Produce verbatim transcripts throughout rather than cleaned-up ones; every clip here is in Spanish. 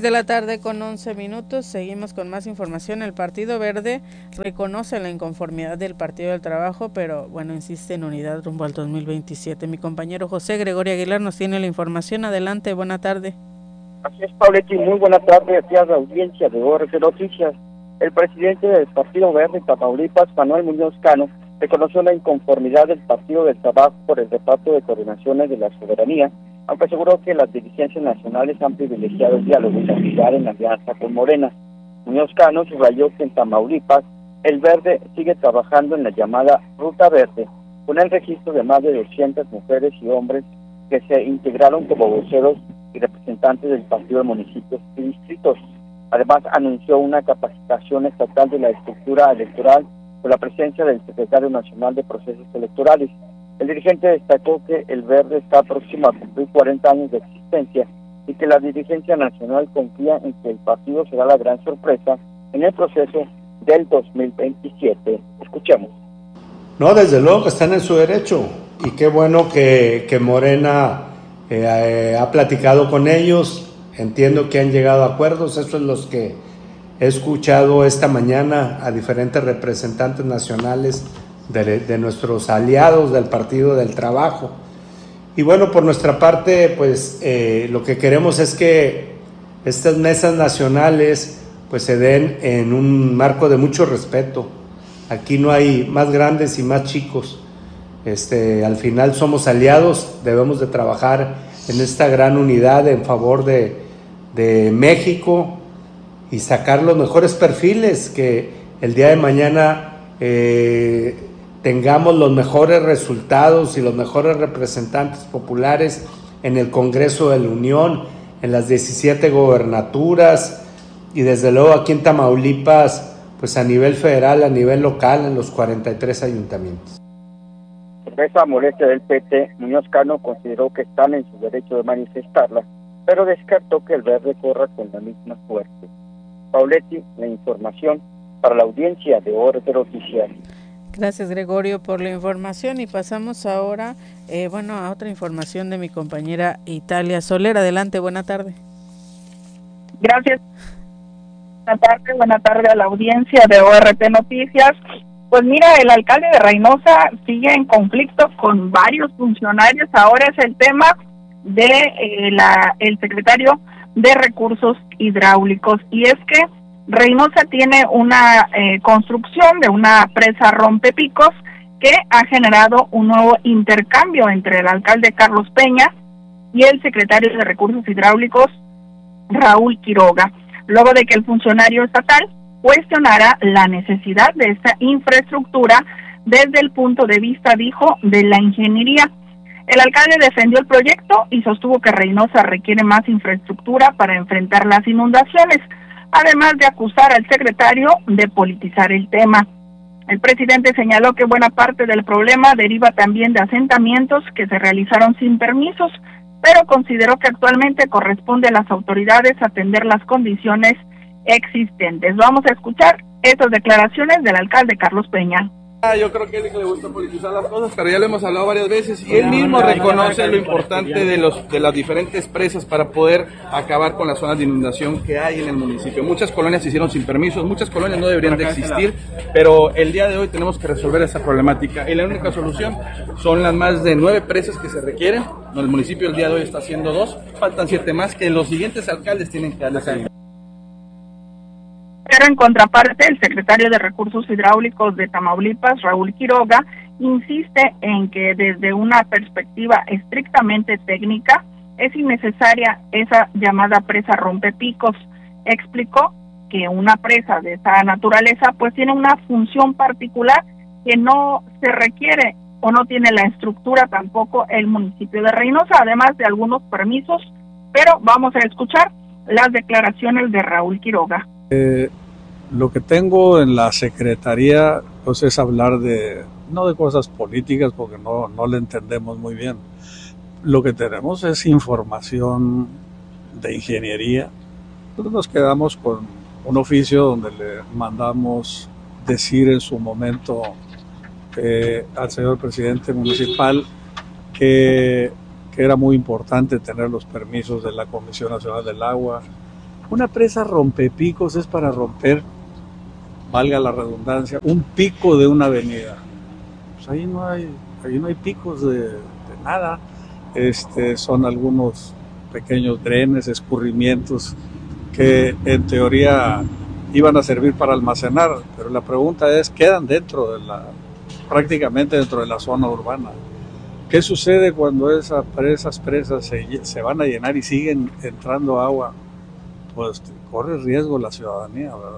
de la tarde con once minutos, seguimos con más información. El Partido Verde reconoce la inconformidad del Partido del Trabajo, pero bueno, insiste en unidad rumbo al dos mil veintisiete. Mi compañero José Gregorio Aguilar nos tiene la información. Adelante, buena tarde. Así es, Pauletti, muy buena tarde, aquí a la audiencia de O R T Noticias. El presidente del Partido Verde en Tamaulipas, Manuel Muñoz Cano, reconoció la inconformidad del Partido del Trabajo por el reparto de coordinaciones de la soberanía, aunque aseguró que las dirigencias nacionales han privilegiado el diálogo y la unidad en alianza con Morena. Muñoz Cano subrayó que en Tamaulipas el Verde sigue trabajando en la llamada Ruta Verde, con el registro de más de doscientas mujeres y hombres que se integraron como voceros y representantes del partido de municipios y distritos. Además, anunció una capacitación estatal de la estructura electoral con la presencia del secretario nacional de procesos electorales. El dirigente destacó que el Verde está próximo a cumplir cuarenta años de existencia y que la dirigencia nacional confía en que el partido será la gran sorpresa en el proceso del dos mil veintisiete. Escuchemos. No, desde luego que están en su derecho, y qué bueno que, que Morena eh, eh, ha platicado con ellos. Entiendo que han llegado a acuerdos. Eso es lo que he escuchado esta mañana a diferentes representantes nacionales de, de nuestros aliados del Partido del Trabajo. Y bueno, por nuestra parte, pues eh, lo que queremos es que estas mesas nacionales pues se den en un marco de mucho respeto. Aquí no hay más grandes y más chicos. Este, al final somos aliados, debemos de trabajar en esta gran unidad en favor de, de México y sacar los mejores perfiles, que el día de mañana eh, tengamos los mejores resultados y los mejores representantes populares en el Congreso de la Unión, en las diecisiete gobernaturas y desde luego aquí en Tamaulipas, pues a nivel federal, a nivel local, en los cuarenta y tres ayuntamientos. Por esa molestia del P T, Muñoz Cano consideró que están en su derecho de manifestarla, pero descartó que el Verde corra con la misma suerte. Pauletti, la información para la audiencia de O R T Noticias. Gracias, Gregorio, por la información, y pasamos ahora, eh, bueno, a otra información de mi compañera Italia Soler. Adelante, buena tarde. Gracias. Buenas tardes, buena tarde a la audiencia de O R T Noticias. Pues mira, el alcalde de Reynosa sigue en conflicto con varios funcionarios. Ahora es el tema de eh, la el secretario de Recursos Hidráulicos, y es que Reynosa tiene una eh, construcción de una presa rompepicos que ha generado un nuevo intercambio entre el alcalde Carlos Peña y el secretario de Recursos Hidráulicos Raúl Quiroga, luego de que el funcionario estatal cuestionara la necesidad de esta infraestructura desde el punto de vista, dijo, de la ingeniería. El alcalde defendió el proyecto y sostuvo que Reynosa requiere más infraestructura para enfrentar las inundaciones, además de acusar al secretario de politizar el tema. El presidente señaló que buena parte del problema deriva también de asentamientos que se realizaron sin permisos, pero consideró que actualmente corresponde a las autoridades atender las condiciones existentes. Vamos a escuchar estas declaraciones del alcalde Carlos Peña. Yo creo que a él le gusta politizar las cosas, pero ya lo hemos hablado varias veces y él mismo reconoce lo importante de los de las diferentes presas para poder acabar con las zonas de inundación que hay en el municipio. Muchas colonias se hicieron sin permisos, muchas colonias no deberían de existir, pero el día de hoy tenemos que resolver esa problemática y la única solución son las más de nueve presas que se requieren. El municipio el día de hoy está haciendo dos, faltan siete más que los siguientes alcaldes tienen que darles ahí. Pero en contraparte, el secretario de Recursos Hidráulicos de Tamaulipas, Raúl Quiroga, insiste en que desde una perspectiva estrictamente técnica es innecesaria esa llamada presa rompepicos. Explicó que una presa de esa naturaleza pues tiene una función particular que no se requiere o no tiene la estructura tampoco el municipio de Reynosa, además de algunos permisos, pero vamos a escuchar las declaraciones de Raúl Quiroga. Eh, lo que tengo en la secretaría pues es hablar de, no de cosas políticas porque no, no le entendemos muy bien. Lo que tenemos es información de ingeniería. Nosotros nos quedamos con un oficio donde le mandamos decir en su momento eh, al señor presidente municipal que, que era muy importante tener los permisos de la Comisión Nacional del Agua, Una presa rompepicos es para romper, valga la redundancia, un pico de una avenida. Pues ahí no hay, ahí no hay picos de, de nada. Este, son algunos pequeños drenes, escurrimientos que en teoría iban a servir para almacenar, pero la pregunta es, ¿quedan dentro de la, prácticamente dentro de la zona urbana? ¿Qué sucede cuando esa, esas presas se, se van a llenar y siguen entrando agua? Pues corre riesgo la ciudadanía, ¿verdad?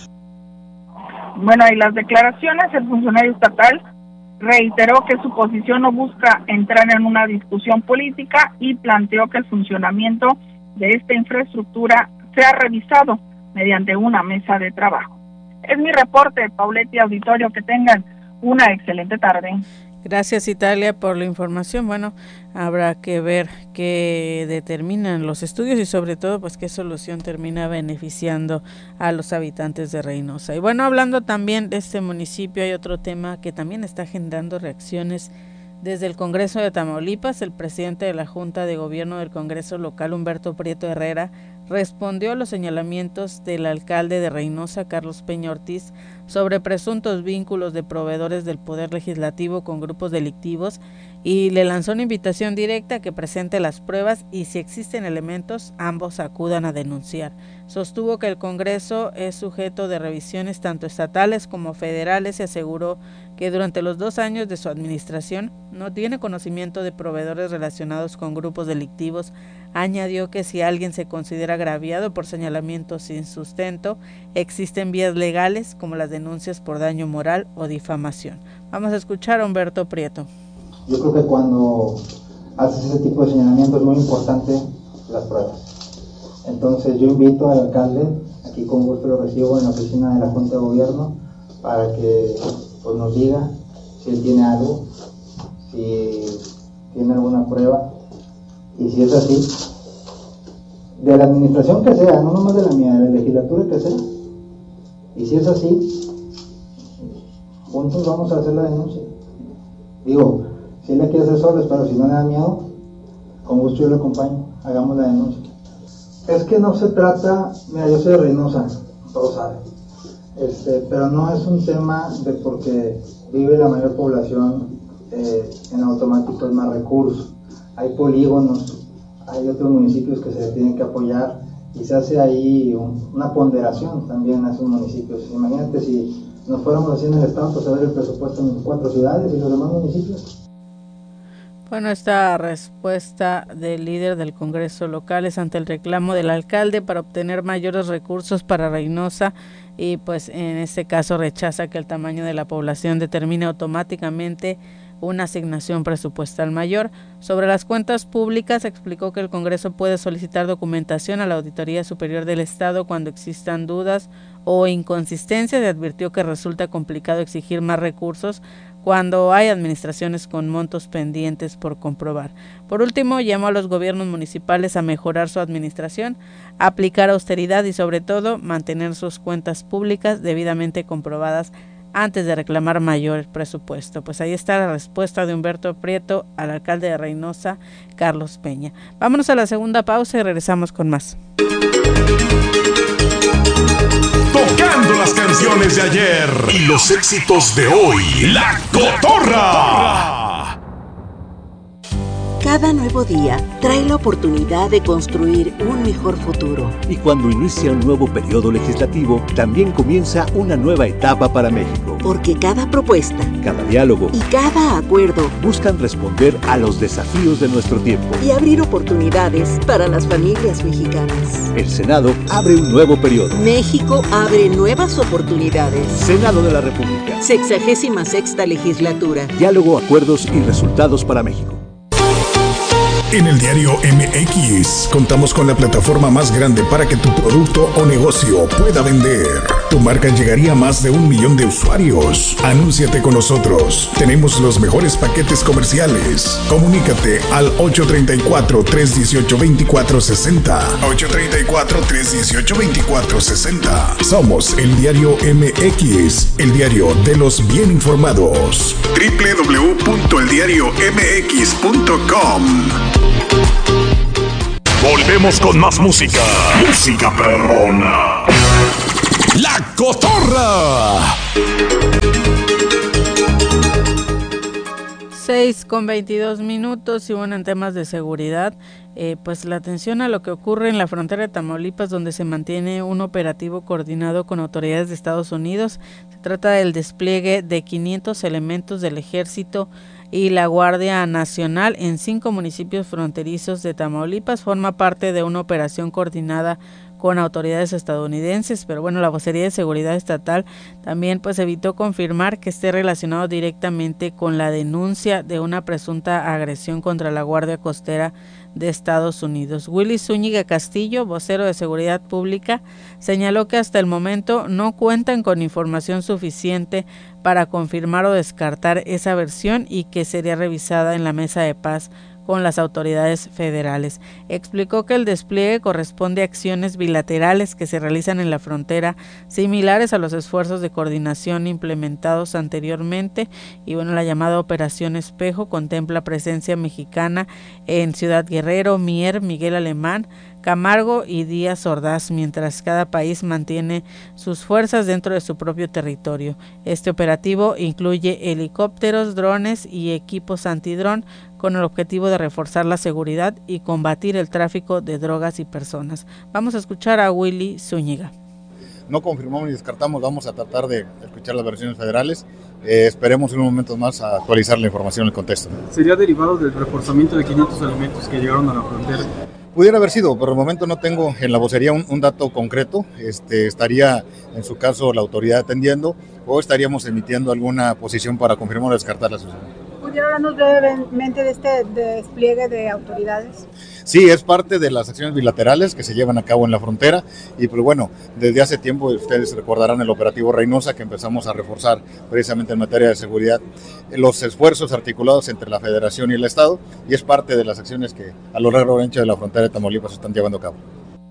Bueno, y las declaraciones, el funcionario estatal reiteró que su posición no busca entrar en una discusión política y planteó que el funcionamiento de esta infraestructura sea revisado mediante una mesa de trabajo. Es mi reporte, Pauletti, auditorio, que tengan una excelente tarde. Gracias, Italia, por la información. Bueno, habrá que ver qué determinan los estudios y sobre todo pues qué solución termina beneficiando a los habitantes de Reynosa. Y bueno, hablando también de este municipio, hay otro tema que también está generando reacciones desde el Congreso de Tamaulipas. El presidente de la Junta de Gobierno del Congreso local, Humberto Prieto Herrera, respondió a los señalamientos del alcalde de Reynosa, Carlos Peña Ortiz, sobre presuntos vínculos de proveedores del Poder Legislativo con grupos delictivos y le lanzó una invitación directa a que presente las pruebas y si existen elementos, ambos acudan a denunciar. Sostuvo que el Congreso es sujeto de revisiones tanto estatales como federales y aseguró que durante los dos años de su administración no tiene conocimiento de proveedores relacionados con grupos delictivos. Añadió que si alguien se considera agraviado por señalamientos sin sustento, existen vías legales como las denuncias por daño moral o difamación. Vamos a escuchar a Humberto Prieto. Yo creo que cuando haces ese tipo de señalamiento es muy importante las pruebas. Entonces yo invito al alcalde, aquí con gusto lo recibo en la oficina de la Junta de Gobierno, para que pues, nos diga si él tiene algo, si tiene alguna prueba, y si es así, de la administración que sea, no nomás de la mía, de la legislatura que sea, y si es así, juntos vamos a hacer la denuncia. Digo, si él la quiere hacer solo, pero si no le da miedo, con gusto yo le acompaño, hagamos la denuncia. Es que no se trata, mira, yo soy de Reynosa, todos saben, este, pero no es un tema de porque vive la mayor población, eh, en automático es más recursos. Hay polígonos, hay otros municipios que se le tienen que apoyar y se hace ahí un, una ponderación también a esos municipios. Imagínate si nos fuéramos así en el estado, pues a ver el presupuesto en cuatro ciudades y los demás municipios. Bueno, esta respuesta del líder del Congreso local es ante el reclamo del alcalde para obtener mayores recursos para Reynosa y pues en este caso rechaza que el tamaño de la población determine automáticamente una asignación presupuestal mayor. Sobre las cuentas públicas, explicó que el Congreso puede solicitar documentación a la Auditoría Superior del Estado cuando existan dudas o inconsistencias y advirtió que resulta complicado exigir más recursos cuando hay administraciones con montos pendientes por comprobar. Por último, llamó a los gobiernos municipales a mejorar su administración, aplicar austeridad y sobre todo mantener sus cuentas públicas debidamente comprobadas antes de reclamar mayor presupuesto. Pues ahí está la respuesta de Humberto Prieto al alcalde de Reynosa, Carlos Peña. Vámonos a la segunda pausa y regresamos con más. Tocando las canciones de ayer y los éxitos de hoy. La Cotorra. Cada nuevo día trae la oportunidad de construir un mejor futuro. Y cuando inicia un nuevo periodo legislativo, también comienza una nueva etapa para México. Porque cada propuesta, cada diálogo y cada acuerdo buscan responder a los desafíos de nuestro tiempo y abrir oportunidades para las familias mexicanas. El Senado abre un nuevo periodo. México abre nuevas oportunidades. Senado de la República. Sexagésima sexta legislatura. Diálogo, acuerdos y resultados para México. En el diario M X contamos con la plataforma más grande para que tu producto o negocio pueda vender. Tu marca llegaría a más de un millón de usuarios. Anúnciate con nosotros. Tenemos los mejores paquetes comerciales. Comunícate al ocho tres cuatro, tres uno ocho, dos cuatro seis cero. ocho tres cuatro, tres uno ocho, dos cuatro seis cero. Somos el diario M X, el diario de los bien informados. doble u doble u doble u punto el diario m x punto com. Volvemos con más música. Música perrona. La Cotorra. seis con veintidós minutos y bueno, en temas de seguridad, eh, pues la atención a lo que ocurre en la frontera de Tamaulipas, donde se mantiene un operativo coordinado con autoridades de Estados Unidos. Se trata del despliegue de quinientos elementos del Ejército y la Guardia Nacional en cinco municipios fronterizos de Tamaulipas. Forma parte de una operación coordinada con autoridades estadounidenses, pero bueno, la Vocería de Seguridad Estatal también pues evitó confirmar que esté relacionado directamente con la denuncia de una presunta agresión contra la Guardia Costera de Estados Unidos. Willy Zúñiga Castillo, vocero de Seguridad Pública, señaló que hasta el momento no cuentan con información suficiente para confirmar o descartar esa versión y que sería revisada en la mesa de paz con las autoridades federales. Explicó que el despliegue corresponde a acciones bilaterales que se realizan en la frontera, similares a los esfuerzos de coordinación implementados anteriormente, y bueno, la llamada Operación Espejo contempla presencia mexicana en Ciudad Guerrero, Mier, Miguel Alemán, Camargo y Díaz Ordaz, mientras cada país mantiene sus fuerzas dentro de su propio territorio. Este operativo incluye helicópteros, drones y equipos antidrón con el objetivo de reforzar la seguridad y combatir el tráfico de drogas y personas. Vamos a escuchar a Willy Zúñiga. No confirmamos ni descartamos, vamos a tratar de escuchar las versiones federales. Eh, esperemos en un momento más a actualizar la información en el contexto. ¿Sería derivado del reforzamiento de quinientos elementos que llegaron a la frontera? Pudiera haber sido, pero de momento no tengo en la vocería un, un dato concreto. Este, estaría en su caso la autoridad atendiendo o estaríamos emitiendo alguna posición para confirmar o descartar la situación. ¿Pudiera hablarnos brevemente de este despliegue de autoridades? Sí, es parte de las acciones bilaterales que se llevan a cabo en la frontera y pues bueno, desde hace tiempo ustedes recordarán el operativo Reynosa que empezamos a reforzar precisamente en materia de seguridad los esfuerzos articulados entre la Federación y el Estado y es parte de las acciones que a lo largo y ancho de la frontera de Tamaulipas se están llevando a cabo.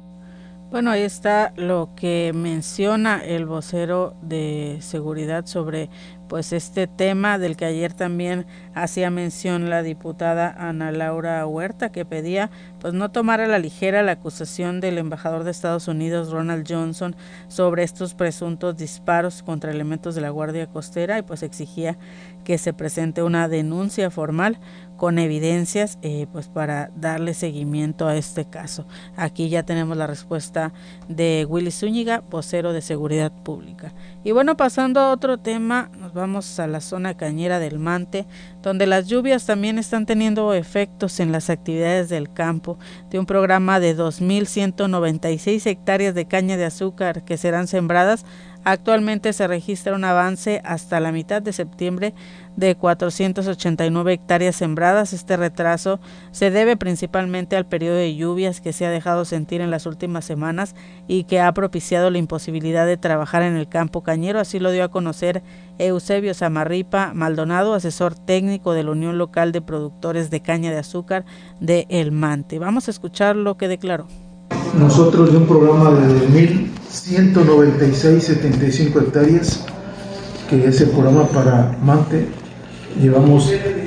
Bueno, ahí está lo que menciona el vocero de seguridad sobre pues este tema del que ayer también hacía mención la diputada Ana Laura Huerta, que pedía pues no tomar a la ligera la acusación del embajador de Estados Unidos Ronald Johnson sobre estos presuntos disparos contra elementos de la Guardia Costera y pues exigía que se presente una denuncia formal con evidencias eh, pues para darle seguimiento a este caso. Aquí ya tenemos la respuesta de Willy Zúñiga, vocero de Seguridad Pública. Y bueno, pasando a otro tema, nos vamos a la zona cañera del Mante, donde las lluvias también están teniendo efectos en las actividades del campo. De un programa de dos mil ciento noventa y seis hectáreas de caña de azúcar que serán sembradas, actualmente se registra un avance hasta la mitad de septiembre de cuatrocientas ochenta y nueve hectáreas sembradas. Este retraso se debe principalmente al periodo de lluvias que se ha dejado sentir en las últimas semanas y que ha propiciado la imposibilidad de trabajar en el campo cañero. Así lo dio a conocer Eusebio Samarripa Maldonado, asesor técnico de la Unión Local de Productores de Caña de Azúcar de El Mante. Vamos a escuchar lo que declaró. Nosotros de un programa de mil ciento noventa y seis punto setenta y cinco hectáreas, que es el programa para Mante, llevamos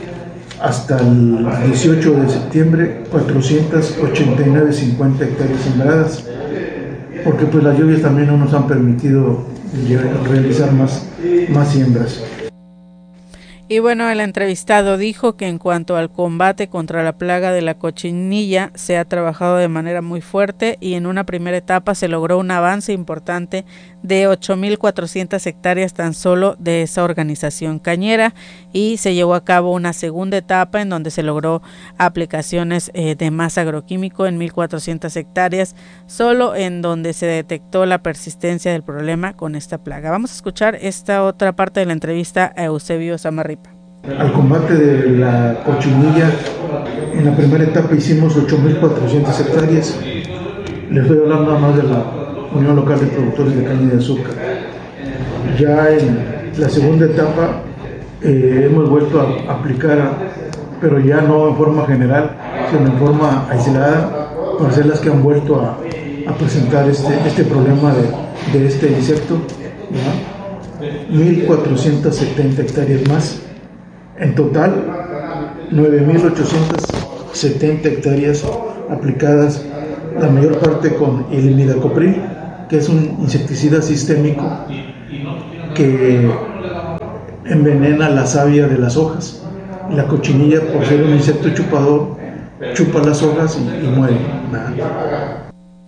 hasta el dieciocho de septiembre cuatrocientas ochenta y nueve punto cincuenta hectáreas sembradas, porque pues las lluvias también no nos han permitido realizar más, más siembras. Y bueno, el entrevistado dijo que en cuanto al combate contra la plaga de la cochinilla se ha trabajado de manera muy fuerte y en una primera etapa se logró un avance importante de ocho mil cuatrocientas hectáreas tan solo de esa organización cañera, y se llevó a cabo una segunda etapa en donde se logró aplicaciones eh, de más agroquímico en mil cuatrocientas hectáreas, solo en donde se detectó la persistencia del problema con esta plaga. Vamos a escuchar esta otra parte de la entrevista a Eusebio Samarripa. Al combate de la cochinilla, en la primera etapa hicimos ocho mil cuatrocientas hectáreas. Les estoy hablando nada más de la Unión Local de Productores de Caña de Azúcar. Ya en la segunda etapa eh, hemos vuelto a aplicar, a, pero ya no en forma general, sino en forma aislada, parcelas que han vuelto a, a presentar este, este problema de, de este insecto. mil cuatrocientas setenta hectáreas más. En total, nueve mil ochocientas setenta hectáreas aplicadas la mayor parte con el imidacopril, que es un insecticida sistémico que envenena la savia de las hojas. La cochinilla, por ser un insecto chupador, chupa las hojas y, y muere. Nada.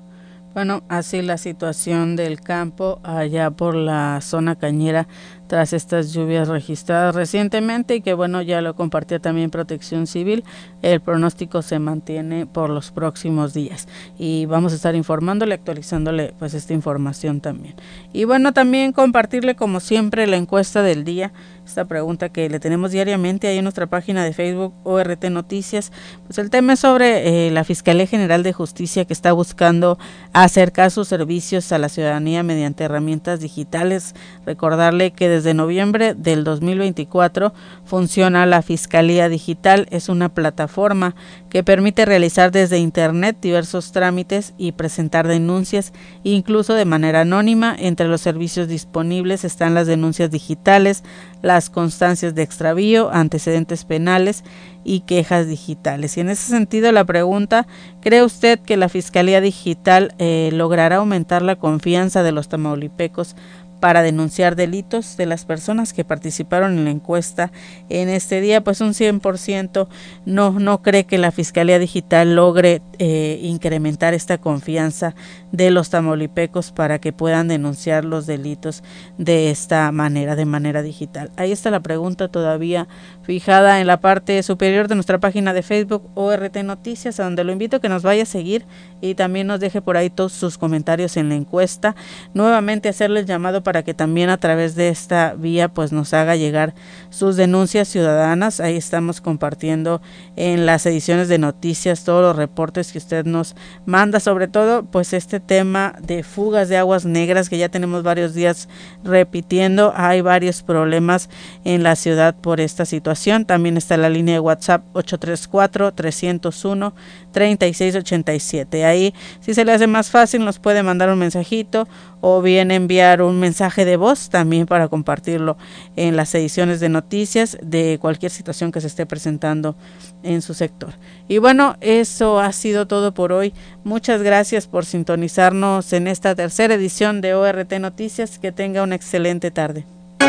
Bueno, así la situación del campo allá por la zona cañera tras estas lluvias registradas recientemente y que bueno, ya lo compartía también Protección Civil. El pronóstico se mantiene por los próximos días y vamos a estar informándole, actualizándole pues esta información también. Y bueno, también compartirle como siempre la encuesta del día, esta pregunta que le tenemos diariamente ahí en nuestra página de Facebook O R T Noticias. Pues el tema es sobre eh, la Fiscalía General de Justicia, que está buscando acercar sus servicios a la ciudadanía mediante herramientas digitales. Recordarle que desde noviembre del dos mil veinticuatro funciona la Fiscalía Digital. Es una plataforma que permite realizar desde internet diversos trámites y presentar denuncias, incluso de manera anónima. Entre los servicios disponibles están las denuncias digitales, las constancias de extravío, antecedentes penales y quejas digitales. Y en ese sentido la pregunta, ¿cree usted que la Fiscalía Digital eh, logrará aumentar la confianza de los tamaulipecos para denunciar delitos? De las personas que participaron en la encuesta en este día, pues un cien por ciento no, no cree que la Fiscalía Digital logre eh, incrementar esta confianza de los tamaulipecos para que puedan denunciar los delitos de esta manera, de manera digital. Ahí está la pregunta todavía fijada en la parte superior de nuestra página de Facebook O R T Noticias, a donde lo invito a que nos vaya a seguir y también nos deje por ahí todos sus comentarios en la encuesta. Nuevamente hacerle el llamado para que también a través de esta vía pues nos haga llegar sus denuncias ciudadanas. Ahí estamos compartiendo en las ediciones de noticias todos los reportes que usted nos manda, sobre todo pues este tema de fugas de aguas negras que ya tenemos varios días repitiendo. Hay varios problemas en la ciudad por esta situación. También está la línea de WhatsApp ocho tres cuatro, tres cero uno, tres seis ocho siete. Ahí, si se le hace más fácil, nos puede mandar un mensajito o bien enviar un mensaje de voz también para compartirlo en las ediciones de noticias de cualquier situación que se esté presentando en su sector. Y bueno, eso ha sido todo por hoy. Muchas gracias por sintonizarnos en esta tercera edición de O R T Noticias. Que tenga una excelente tarde.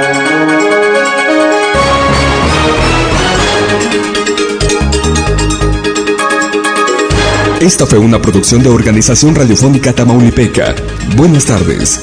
Esta fue una producción de Organización Radiofónica Tamaulipeca. Buenas tardes.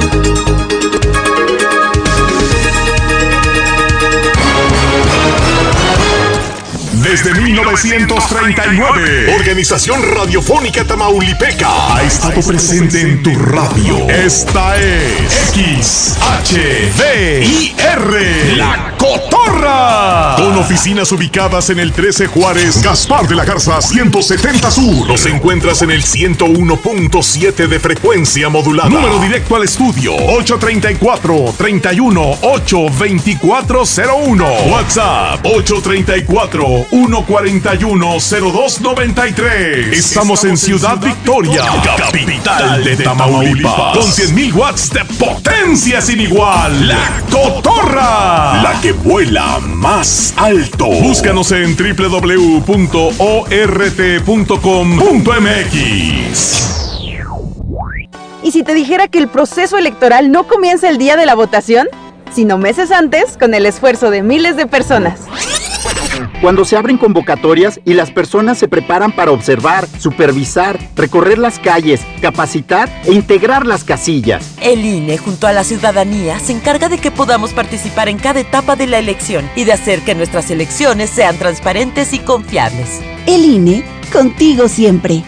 Desde mil novecientos treinta y nueve, Organización Radiofónica Tamaulipeca ha estado presente en tu radio. Esta es X H D I R, La Cotorra. Con oficinas ubicadas en el trece Juárez, Gaspar de la Garza ciento setenta Sur. Nos encuentras en el ciento uno punto siete de frecuencia modulada. Número directo al estudio ocho tres cuatro, tres uno ocho, dos cuatro cero uno. WhatsApp ocho tres cuatro, uno cuatro uno, cero dos nueve tres. Estamos en Ciudad Victoria, capital de Tamaulipas, con cien mil watts de potencia sin igual. La Cotorra, la que vuela más alto. Búscanos en doble u doble u doble u punto o r t punto com punto m x. ¿Y si te dijera que el proceso electoral no comienza el día de la votación, sino meses antes, con el esfuerzo de miles de personas? Cuando se abren convocatorias y las personas se preparan para observar, supervisar, recorrer las calles, capacitar e integrar las casillas. El I N E, junto a la ciudadanía, se encarga de que podamos participar en cada etapa de la elección y de hacer que nuestras elecciones sean transparentes y confiables. El I N E, contigo siempre.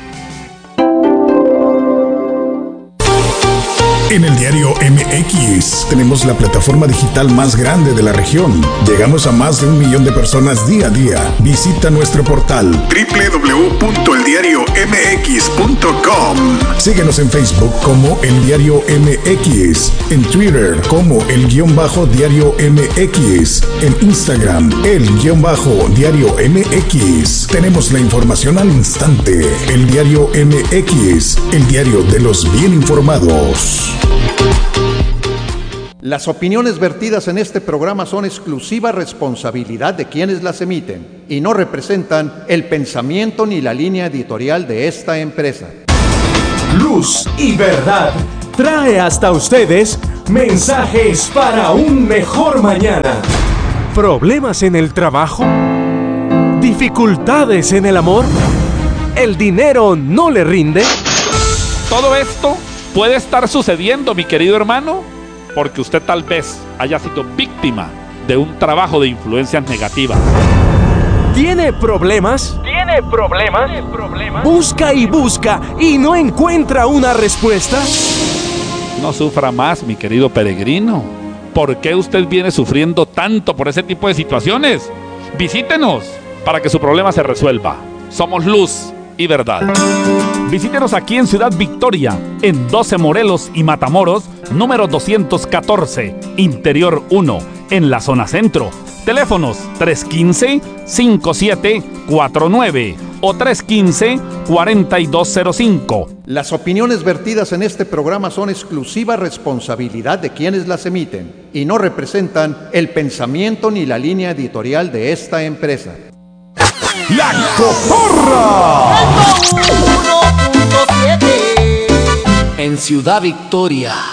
En el diario M X tenemos la plataforma digital más grande de la región. Llegamos a más de un millón de personas día a día. Visita nuestro portal doble u doble u doble u punto el diario m x punto com. Síguenos en Facebook como El Diario M X, en Twitter como El Guión Bajo Diario M X, en Instagram El Guión Bajo Diario M X. Tenemos la información al instante. El Diario M X, el diario de los bien informados. Las opiniones vertidas en este programa son exclusiva responsabilidad de quienes las emiten y no representan el pensamiento ni la línea editorial de esta empresa. Luz y Verdad trae hasta ustedes mensajes para un mejor mañana. ¿Problemas en el trabajo? ¿Dificultades en el amor? ¿El dinero no le rinde? Todo esto puede estar sucediendo, mi querido hermano, porque usted tal vez haya sido víctima de un trabajo de influencias negativas. ¿Tiene problemas? ¿Tiene problemas? ¿Busca y busca y no encuentra una respuesta? No sufra más, mi querido peregrino. ¿Por qué usted viene sufriendo tanto por ese tipo de situaciones? Visítenos para que su problema se resuelva. Somos Luz y Verdad. Visítenos aquí en Ciudad Victoria, en doce Morelos y Matamoros, número doscientos catorce, Interior uno, en la zona centro. Teléfonos tres uno cinco, cinco siete cuatro nueve o tres uno cinco, cuatro dos cero cinco. Las opiniones vertidas en este programa son exclusiva responsabilidad de quienes las emiten y no representan el pensamiento ni la línea editorial de esta empresa. ¡La Cotorra! En Ciudad Victoria.